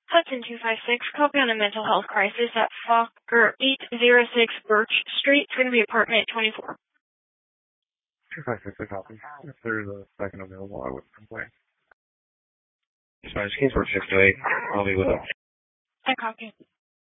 Hudson 256, copy on a mental health crisis at 806 Birch Street. It's going to be apartment 24. 256, a copy. If there's a second available, I wouldn't complain. Spanish case, work 6 to 8. I'll be with them. I copy.